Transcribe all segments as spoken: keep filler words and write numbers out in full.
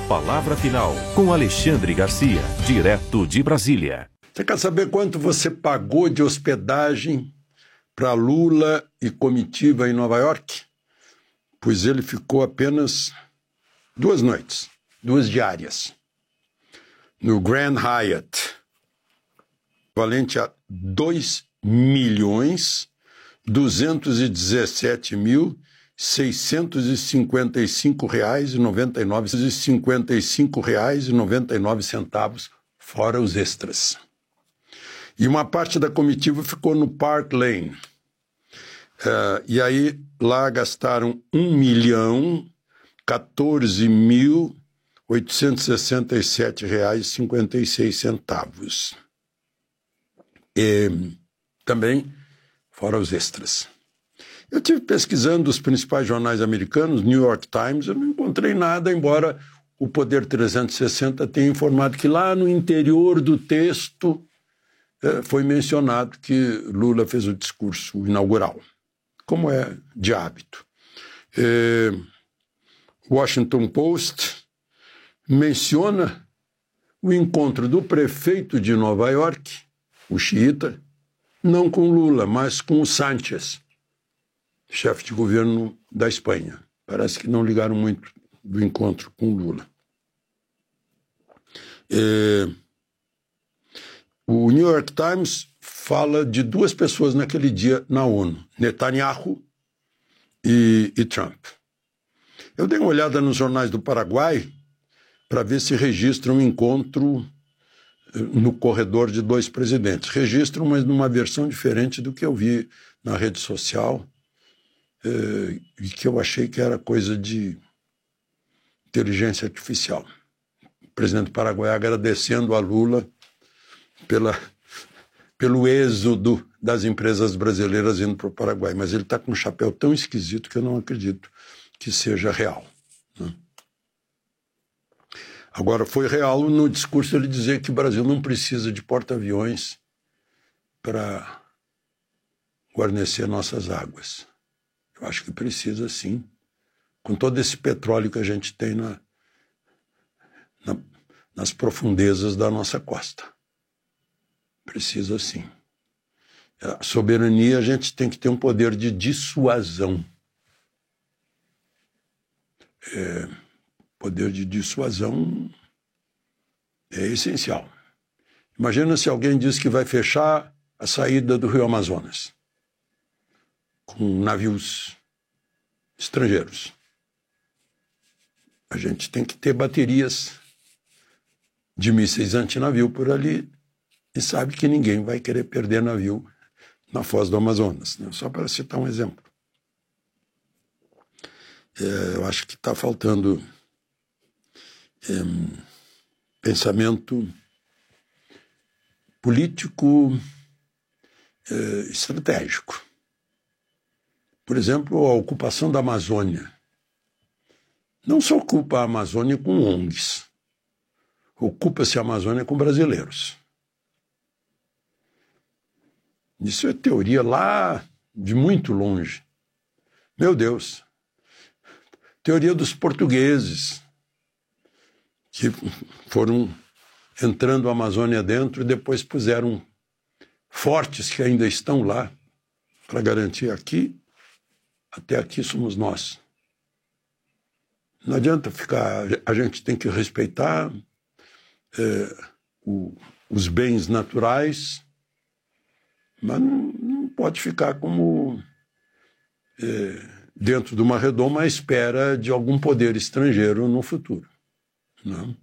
Palavra Final, com Alexandre Garcia, direto de Brasília. Você quer saber quanto você pagou de hospedagem para Lula e comitiva em Nova York? Pois ele ficou apenas duas noites, duas diárias, no Grand Hyatt, valente a dois milhões duzentos e dezessete mil seiscentos e cinquenta e cinco reais e noventa e nove cinquenta e cinco reais e noventa e nove centavos, fora os extras. E uma parte da comitiva ficou no Park Lane. Uh, e aí lá gastaram um milhão quatorze mil oitocentos e sessenta e sete reais e cinquenta e seis centavos. E também fora os extras. Eu tive pesquisando os principais jornais americanos, New York Times, eu não encontrei nada, embora o Poder trezentos e sessenta tenha informado que lá no interior do texto eh, foi mencionado que Lula fez o discurso inaugural, como é de hábito. Eh, Washington Post menciona o encontro do prefeito de Nova York, o xiita, não com Lula, mas com o Sánchez, chefe de governo da Espanha. Parece que não ligaram muito do encontro com Lula. É, o New York Times fala de duas pessoas naquele dia na ONU, Netanyahu e, e Trump. Eu dei uma olhada nos jornais do Paraguai para ver se registram um encontro no corredor de dois presidentes. Registram, mas numa versão diferente do que eu vi na rede social, eh, e que eu achei que era coisa de inteligência artificial. O presidente do Paraguai agradecendo a Lula pela, pelo êxodo das empresas brasileiras indo para o Paraguai, mas ele está com um chapéu tão esquisito que eu não acredito que seja real, né? Agora, foi real no discurso ele dizer que o Brasil não precisa de porta-aviões para guarnecer nossas águas. Eu acho que precisa, sim, com todo esse petróleo que a gente tem na, na, nas profundezas da nossa costa. Precisa, sim. A soberania, a gente tem que ter um poder de dissuasão. É... Poder de dissuasão é essencial. Imagina se alguém diz que vai fechar a saída do Rio Amazonas com navios estrangeiros. A gente tem que ter baterias de mísseis antinavio por ali e sabe que ninguém vai querer perder navio na foz do Amazonas, né? Só para citar um exemplo. É, eu acho que está faltando É, pensamento político é, estratégico. Por exemplo, a ocupação da Amazônia. Não se ocupa a Amazônia com O N Gs. Ocupa-se a Amazônia com brasileiros. Isso é teoria lá de muito longe. Meu Deus. Teoria dos portugueses, que foram entrando a Amazônia dentro e depois puseram fortes que ainda estão lá para garantir aqui, até aqui somos nós. Não adianta ficar, a gente tem que respeitar é, o, os bens naturais, mas não, não pode ficar como é, dentro de uma redoma à espera de algum poder estrangeiro no futuro. Não.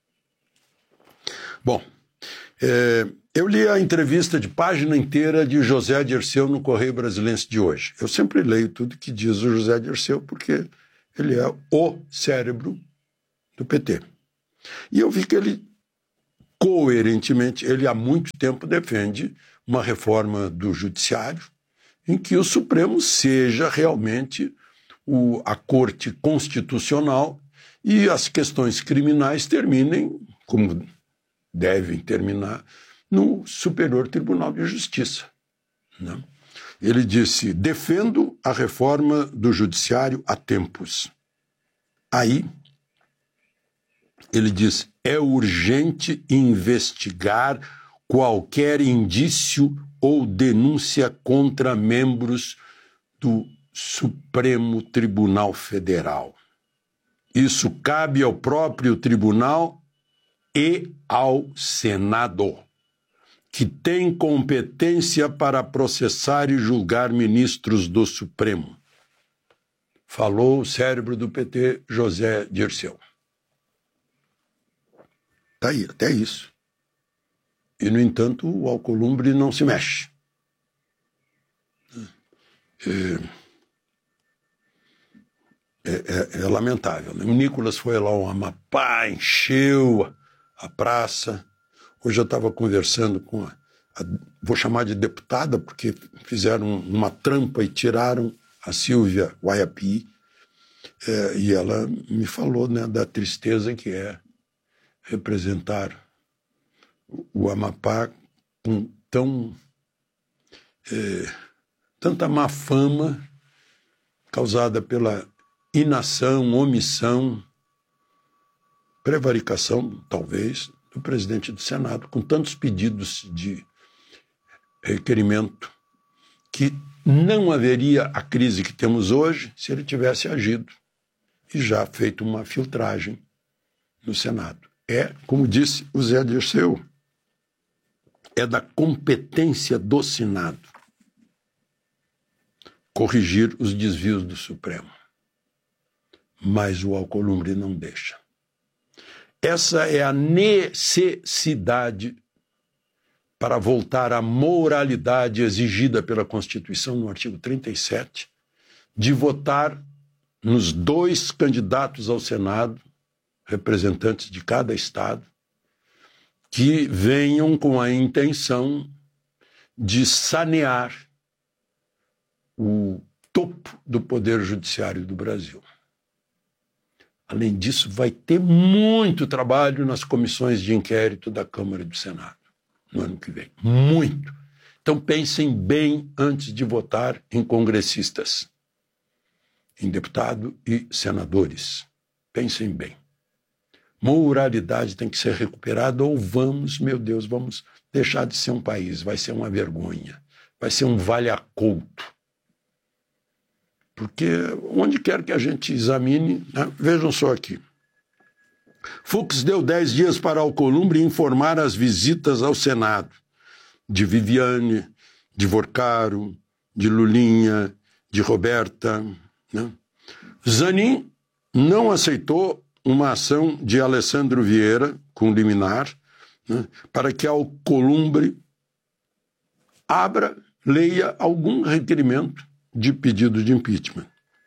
Bom, é, eu li a entrevista de página inteira de José Dirceu no Correio Brasiliense de hoje. Eu sempre leio tudo que diz o José Dirceu porque ele é o cérebro do P T. E eu vi que ele, coerentemente, ele há muito tempo defende uma reforma do judiciário em que o Supremo seja realmente o, a Corte Constitucional e as questões criminais terminem, como devem terminar, no Superior Tribunal de Justiça, né? Ele disse: defendo a reforma do Judiciário há tempos. Aí, ele diz: é urgente investigar qualquer indício ou denúncia contra membros do Supremo Tribunal Federal. Isso cabe ao próprio tribunal e ao Senado, que tem competência para processar e julgar ministros do Supremo. Falou o cérebro do P T, José Dirceu. Está aí, até isso. E, no entanto, o Alcolumbre não se mexe. É, é, é lamentável. Né? O Nicolas foi lá ao Amapá, encheu a praça. Hoje eu estava conversando com a, a, vou chamar de deputada, porque fizeram uma trampa e tiraram a Silvia Waiapi, é, e ela me falou, né, da tristeza que é representar o Amapá com tão, é, tanta má fama causada pela inação, omissão, prevaricação, talvez, do presidente do Senado, com tantos pedidos de requerimento, que não haveria a crise que temos hoje se ele tivesse agido e já feito uma filtragem no Senado. É, como disse o Zé Dirceu, é da competência do Senado corrigir os desvios do Supremo. Mas o Alcolumbre não deixa. Essa é a necessidade para voltar à moralidade exigida pela Constituição no artigo trinta e sete, de votar nos dois candidatos ao Senado, representantes de cada estado, que venham com a intenção de sanear o topo do Poder Judiciário do Brasil. Além disso, vai ter muito trabalho nas comissões de inquérito da Câmara e do Senado no ano que vem. Muito. Então pensem bem antes de votar em congressistas, em deputado e senadores. Pensem bem. Moralidade tem que ser recuperada ou vamos, meu Deus, vamos deixar de ser um país. Vai ser uma vergonha. Vai ser um vale-a-couto. Porque onde quer que a gente examine, né? Vejam só aqui. Fux deu dez dias para Alcolumbre informar as visitas ao Senado de Viviane, de Vorcaro, de Lulinha, de Roberta. Né? Zanin não aceitou uma ação de Alessandro Vieira, com liminar, né, para que Alcolumbre abra, leia algum requerimento de pedido de impeachment.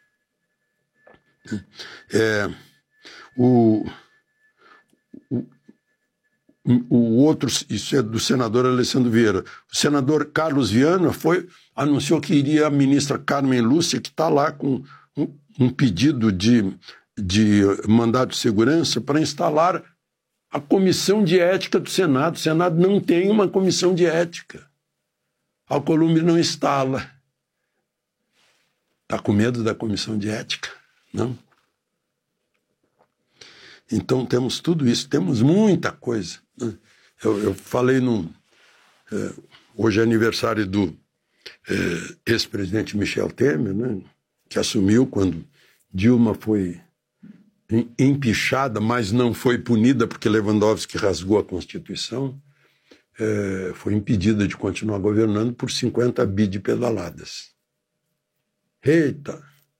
É, o, o, o outro, isso é do senador Alessandro Vieira. O senador Carlos Viana foi, anunciou que iria a ministra Carmen Lúcia, que está lá com um, um pedido de, de mandado de segurança para instalar a comissão de ética do Senado. O Senado não tem uma comissão de ética. Alcolumbre não instala. Está com medo da comissão de ética? Não? Então temos tudo isso, temos muita coisa. Né? Eu, eu falei num... É, hoje é aniversário do é, ex-presidente Michel Temer, né, que assumiu quando Dilma foi empichada, mas não foi punida porque Lewandowski rasgou a Constituição, é, foi impedida de continuar governando por cinquenta bi de pedaladas. Eita!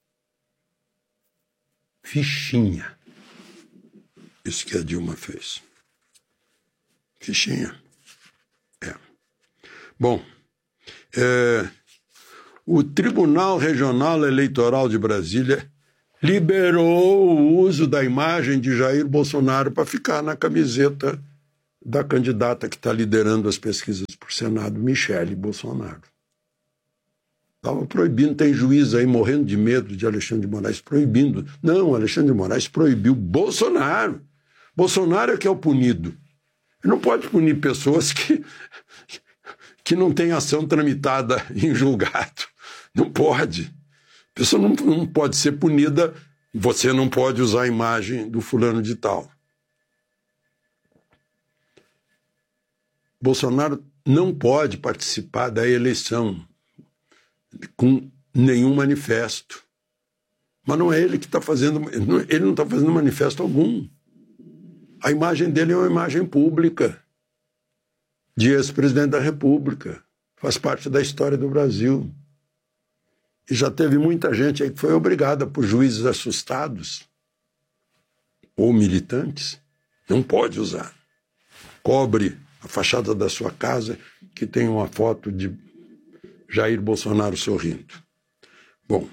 Fichinha. Isso que a Dilma fez. Fichinha. É. Bom, é, o Tribunal Regional Eleitoral de Brasília liberou o uso da imagem de Jair Bolsonaro para ficar na camiseta da candidata que está liderando as pesquisas por Senado, Michele Bolsonaro. Estava proibindo, tem juiz aí morrendo de medo de Alexandre de Moraes proibindo. Não, Alexandre de Moraes proibiu Bolsonaro. Pessoal é que é o punido. Ele não pode punir pessoas que, que não têm ação tramitada em julgado. Não pode. A pessoa não, não pode ser punida, você não pode usar a imagem do fulano de tal. Bolsonaro não pode participar da eleição com nenhum manifesto. Mas não é ele que está fazendo, ele não está fazendo manifesto algum. A imagem dele é uma imagem pública, de ex-presidente da República. Faz parte da história do Brasil. E já teve muita gente aí que foi obrigada por juízes assustados ou militantes. Não pode usar. Cobre a fachada da sua casa que tem uma foto de Jair Bolsonaro sorrindo. Bom,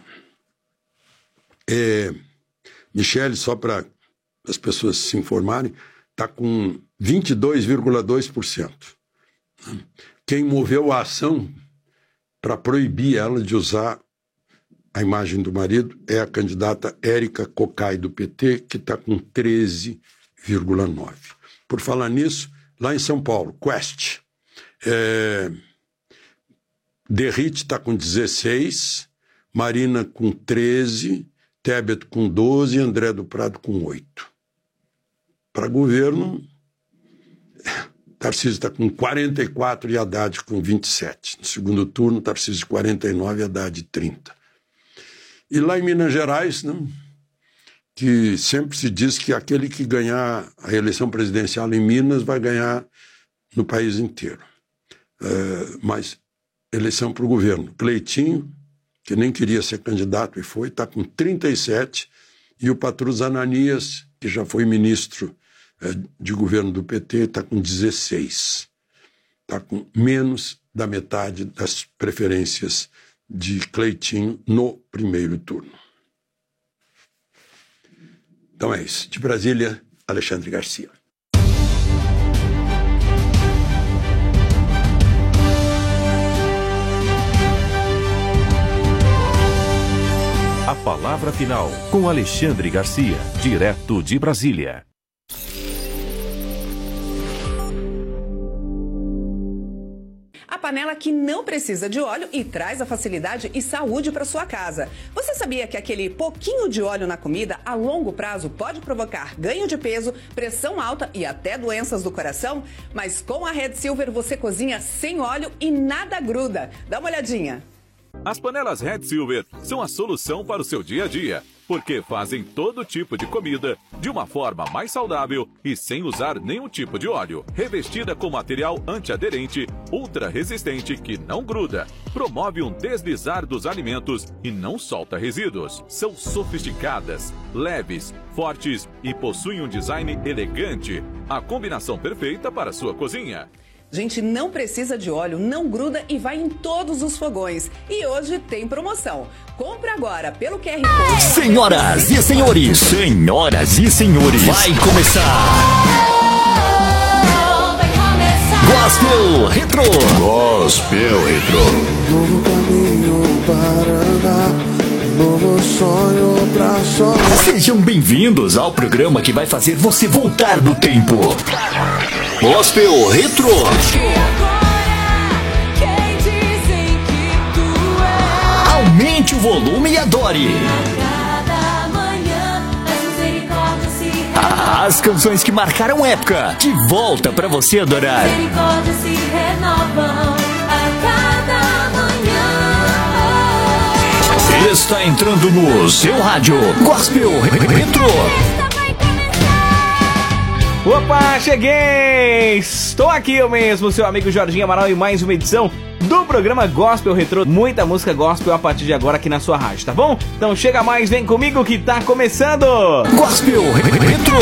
é, Michele, só para as pessoas se informarem, está com vinte e dois vírgula dois por cento. Quem moveu a ação para proibir ela de usar a imagem do marido é a candidata Érica Cocai, do P T, que está com treze vírgula nove por cento. Por falar nisso, lá em São Paulo, Quest, é, Derrite está com dezesseis, Marina com treze, Tebet com doze e André do Prado com oito. Para governo, Tarcísio está com quarenta e quatro e Haddad com vinte e sete. No segundo turno, Tarcísio quarenta e nove e Haddad trinta. E lá em Minas Gerais, né, que sempre se diz que aquele que ganhar a eleição presidencial em Minas vai ganhar no país inteiro. É, mas eleição para o governo. Cleitinho, que nem queria ser candidato e foi, está com trinta e sete, e o Patrus Ananias, que já foi ministro é, de governo do P T, está com dezesseis. Está com menos da metade das preferências de Cleitinho no primeiro turno. Então é isso. De Brasília, Alexandre Garcia. A palavra final com Alexandre Garcia, direto de Brasília. A panela que não precisa de óleo e traz a facilidade e saúde para sua casa. Você sabia que aquele pouquinho de óleo na comida a longo prazo pode provocar ganho de peso, pressão alta e até doenças do coração? Mas com a Red Silver você cozinha sem óleo e nada gruda. Dá uma olhadinha. As panelas Red Silver são a solução para o seu dia a dia, porque fazem todo tipo de comida de uma forma mais saudável e sem usar nenhum tipo de óleo. Revestida com material antiaderente, ultra resistente que não gruda, promove um deslizar dos alimentos e não solta resíduos. São sofisticadas, leves, fortes e possuem um design elegante. A combinação perfeita para a sua cozinha. Gente, não precisa de óleo, não gruda e vai em todos os fogões. E hoje tem promoção. Compre agora pelo Q R Code. Senhoras e senhores, senhoras e senhores, vai começar. Vai começar. Gospel Retro. Gospel Retro. Novo caminho para andar, novo sonho pra sonhar. Sejam bem-vindos ao programa que vai fazer você voltar no tempo. Gospel Retro. E agora, quem dizem que tu és? Aumente o volume e adore. A cada manhã, as misericórdias se renovam. As canções que marcaram época, de volta pra você adorar. Misericórdias se renovam a cada manhã. Está entrando no seu rádio Gospel Retro. Opa, cheguei! Estou aqui eu mesmo, seu amigo Jorginho Amaral, em mais uma edição do programa Gospel Retro. Muita música gospel a partir de agora aqui na sua rádio, tá bom? Então chega mais, vem comigo que tá começando! Gospel Retro.